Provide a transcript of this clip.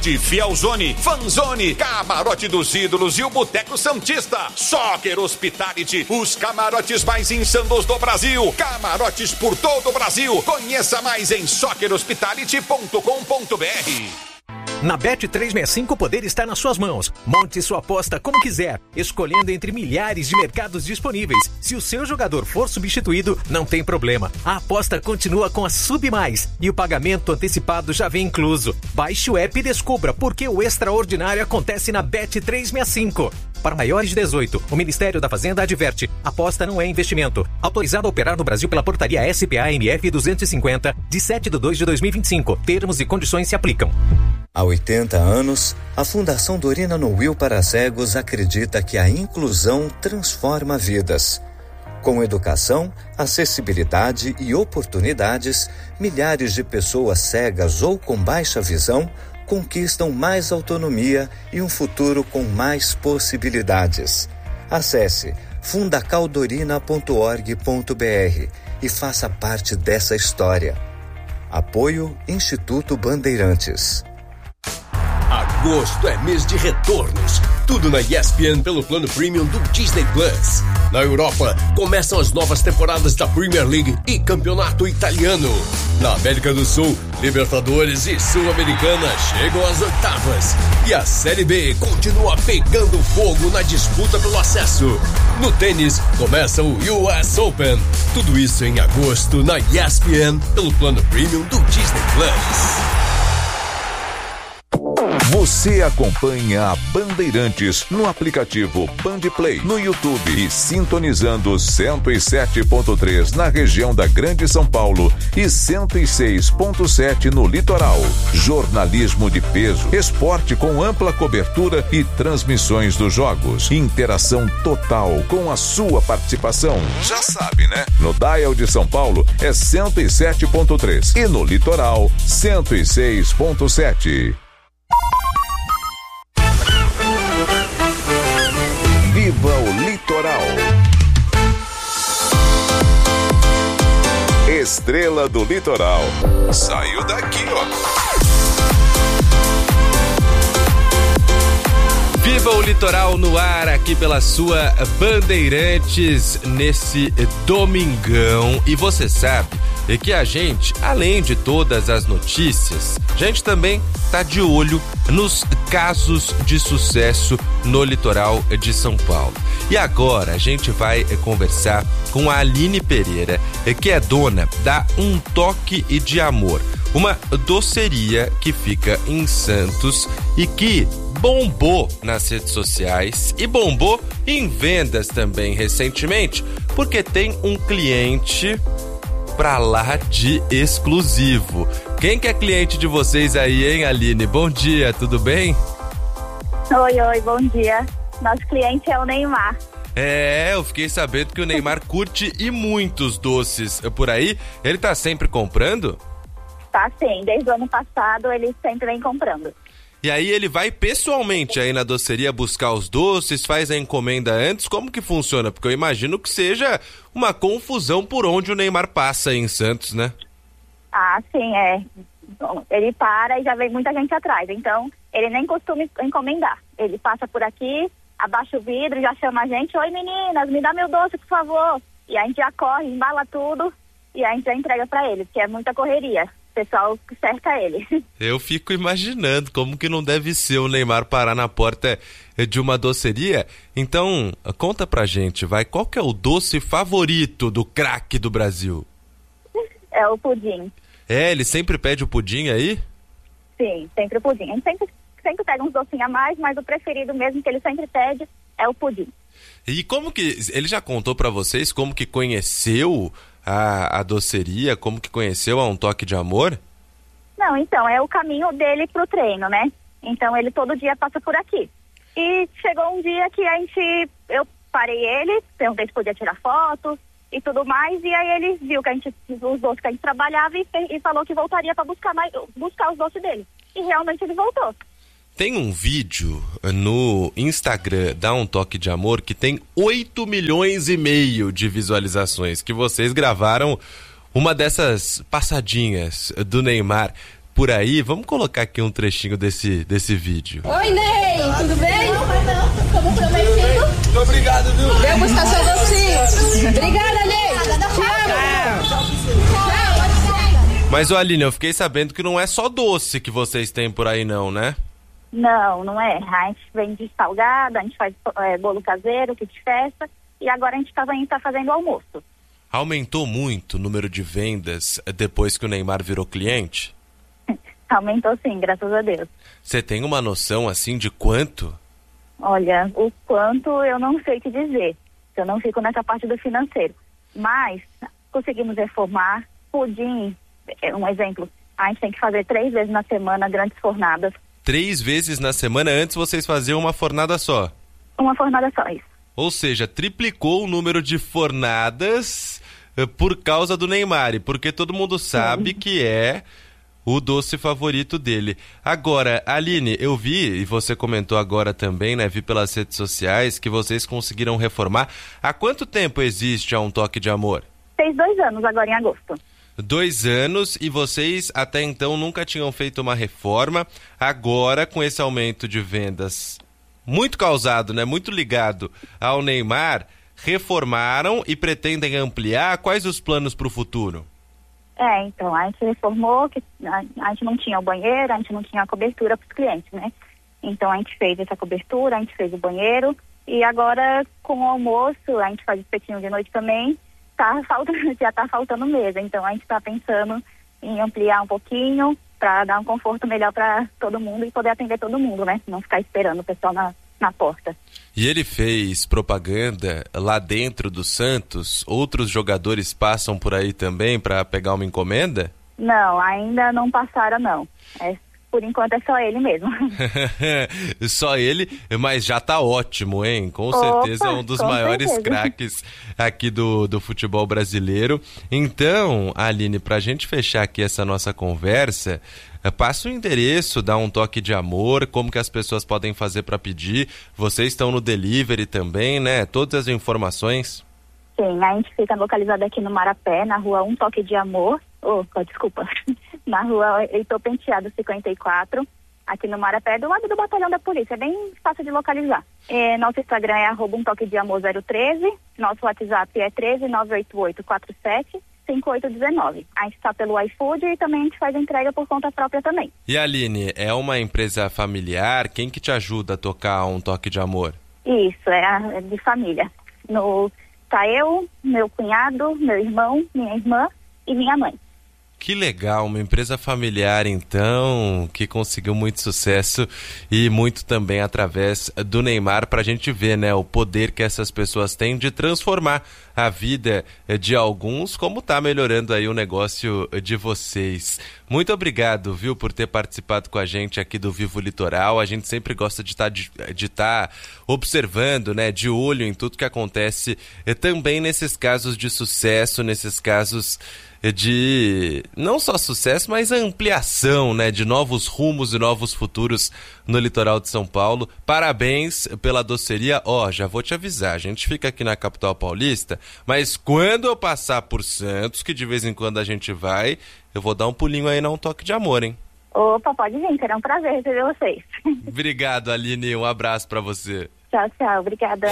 World, Fielzone, Fanzone, Camarote dos Ídolos e o Boteco Santista. Soccer Hospitality, os camarotes mais insanos do Brasil. Camarotes por todo o Brasil. Conheça mais em soccerhospitality.com.br. Na Bet365 o poder está nas suas mãos. Monte sua aposta como quiser, escolhendo entre milhares de mercados disponíveis. Se o seu jogador for substituído, não tem problema. A aposta continua com a Sub Mais e o pagamento antecipado já vem incluso. Baixe o app e descubra porque o extraordinário acontece na Bet365. Para maiores de 18, o Ministério da Fazenda adverte: aposta não é investimento. Autorizado a operar no Brasil pela portaria SPA-MF 250, de 7/2/2025. Termos e condições se aplicam. Há 80 anos, a Fundação Dorina no Will para Cegos acredita que a inclusão transforma vidas. Com educação, acessibilidade e oportunidades, milhares de pessoas cegas ou com baixa visão conquistam mais autonomia e um futuro com mais possibilidades. Acesse fundacaldorina.org.br e faça parte dessa história. Apoio Instituto Bandeirantes. Agosto é mês de retornos. Tudo na ESPN pelo plano premium do Disney Plus. Na Europa, começam as novas temporadas da Premier League e Campeonato Italiano. Na América do Sul, Libertadores e Sul-Americana chegam às oitavas. E a Série B continua pegando fogo na disputa pelo acesso. No tênis, começa o US Open. Tudo isso em agosto na ESPN pelo plano premium do Disney Plus. Você acompanha a Bandeirantes no aplicativo Bandplay, no YouTube e sintonizando 107.3 na região da Grande São Paulo e 106.7 no litoral. Jornalismo de peso, esporte com ampla cobertura e transmissões dos jogos. Interação total com a sua participação. Já sabe, né? No Dial de São Paulo é 107.3 e no litoral 106.7. Viva o litoral. Estrela do Litoral. Saiu daqui, ó. Viva o litoral no ar aqui pela sua Bandeirantes nesse domingão. E você sabe que a gente, além de todas as notícias, a gente também tá de olho nos casos de sucesso no litoral de São Paulo. E agora a gente vai conversar com a Aline Pereira, que é dona da Um Toque de Amor, uma doceria que fica em Santos e que bombou nas redes sociais e bombou em vendas também recentemente, porque tem um cliente pra lá de exclusivo. Quem que é cliente de vocês aí, hein, Aline? Bom dia, tudo bem? Oi, bom dia. Nosso cliente é o Neymar. Eu fiquei sabendo que o Neymar curte e muitos doces por aí. Ele tá sempre comprando? Tá sim, desde o ano passado ele sempre vem comprando. E aí ele vai pessoalmente aí na doceria buscar os doces, faz a encomenda antes? Como que funciona? Porque eu imagino que seja uma confusão por onde o Neymar passa aí em Santos, né? Ah, sim, é. Ele para e já vem muita gente atrás, então ele nem costuma encomendar. Ele passa por aqui, abaixa o vidro, já chama a gente: oi meninas, me dá meu doce, por favor. E a gente já corre, embala tudo e a gente já entrega pra ele, porque é muita correria. O pessoal cerca ele. Eu fico imaginando como que não deve ser o Neymar parar na porta de uma doceria. Então, conta pra gente, qual que é o doce favorito do craque do Brasil? É o pudim. Ele sempre pede o pudim aí? Sim, sempre o pudim. A gente sempre pega uns docinhos a mais, mas o preferido mesmo que ele sempre pede é o pudim. E como que... Ele já contou pra vocês como que conheceu a doceria, como que conheceu a Um Toque de Amor? Não, então, é o caminho dele pro treino, né? Então ele todo dia passa por aqui. E chegou um dia que eu parei ele, perguntei se podia tirar foto e tudo mais, e aí ele viu que os doces que a gente trabalhava e falou que voltaria para buscar os doces dele. E realmente ele voltou. Tem um vídeo no Instagram da Um Toque de Amor que tem 8,5 milhões de visualizações, que vocês gravaram uma dessas passadinhas do Neymar. por aí. Vamos colocar aqui um trechinho desse vídeo. Oi, Ney, tudo bem? Como prometido? Muito obrigado, viu? Vem buscar seu docinho. Obrigada, Ney. Te amo. Mas, Aline, eu fiquei sabendo que não é só doce que vocês têm por aí não, né? Não é. A gente vende salgado, a gente faz bolo caseiro, kit de festa, e agora a gente tá fazendo almoço. Aumentou muito o número de vendas depois que o Neymar virou cliente? Aumentou sim, graças a Deus. Você tem uma noção, assim, de quanto? Olha, o quanto eu não sei te dizer. Eu não fico nessa parte do financeiro. Mas conseguimos reformar. Pudim, um exemplo, a gente tem que fazer 3 vezes na semana grandes fornadas. 3 vezes na semana? Antes vocês faziam uma fornada só? Uma fornada só, isso. Ou seja, triplicou o número de fornadas por causa do Neymar, porque todo mundo sabe que é o doce favorito dele. Agora, Aline, eu vi, e você comentou agora também, né? Vi pelas redes sociais que vocês conseguiram reformar. Há quanto tempo existe Um Toque de Amor? Fez 2 anos agora em agosto. 2 anos, e vocês até então nunca tinham feito uma reforma. Agora, com esse aumento de vendas muito causado, né? Muito ligado ao Neymar, reformaram e pretendem ampliar. Quais os planos para o futuro? Então, a gente reformou, que a gente não tinha o banheiro, a gente não tinha a cobertura para os clientes, né? Então a gente fez essa cobertura, a gente fez o banheiro, e agora com o almoço, a gente faz espetinho de noite também, já tá faltando mesa, então a gente está pensando em ampliar um pouquinho para dar um conforto melhor para todo mundo e poder atender todo mundo, né? Não ficar esperando o pessoal na porta. E ele fez propaganda lá dentro do Santos? Outros jogadores passam por aí também para pegar uma encomenda? Não, ainda não passaram não. Por enquanto é só ele mesmo. Só ele, mas já tá ótimo, hein? Com certeza é um dos maiores craques aqui do futebol brasileiro. Então, Aline, pra gente fechar aqui essa nossa conversa, passa o endereço, dá um toque de amor, como que as pessoas podem fazer para pedir. Vocês estão no delivery também, né? Todas as informações. Sim, a gente fica localizado aqui no Marapé, na rua Um Toque de Amor. Desculpa. Na rua Heitor Penteado 54, aqui no Marapé, do lado do batalhão da polícia. É bem fácil de localizar. Nosso Instagram é @umtoquedeamor013. Nosso WhatsApp é 13988475819. A gente está pelo iFood e também a gente faz entrega por conta própria também. E Aline, é uma empresa familiar? Quem que te ajuda a tocar Um Toque de Amor? Isso, é de família. Tá eu, meu cunhado, meu irmão, minha irmã e minha mãe. Que legal, uma empresa familiar então, que conseguiu muito sucesso e muito também através do Neymar, pra gente ver, né, o poder que essas pessoas têm de transformar a vida de alguns, como tá melhorando aí o negócio de vocês. Muito obrigado, viu, por ter participado com a gente aqui do Vivo Litoral. A gente sempre gosta de estar observando, né, de olho em tudo que acontece, também nesses casos de sucesso, nesses casos de não só sucesso, mas a ampliação, né, de novos rumos e novos futuros no litoral de São Paulo. Parabéns pela doceria. Já vou te avisar, a gente fica aqui na capital paulista, mas quando eu passar por Santos, que de vez em quando a gente vai, eu vou dar um pulinho aí na Um Toque de Amor, hein? Opa, pode vir, será um prazer receber vocês. Obrigado, Aline, um abraço pra você. Tchau, obrigada.